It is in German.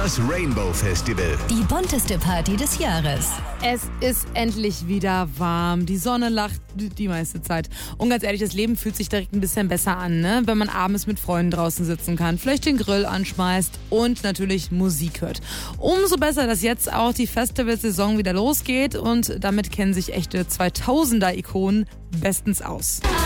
Das Rainbow Festival. Die bunteste Party des Jahres. Es ist endlich wieder warm. Die Sonne lacht die meiste Zeit. Und ganz ehrlich, das Leben fühlt sich direkt ein bisschen besser an, ne? Wenn man abends mit Freunden draußen sitzen kann, vielleicht den Grill anschmeißt und natürlich Musik hört. Umso besser, dass jetzt auch die Festivalsaison wieder losgeht und damit kennen sich echte 2000er-Ikonen bestens aus.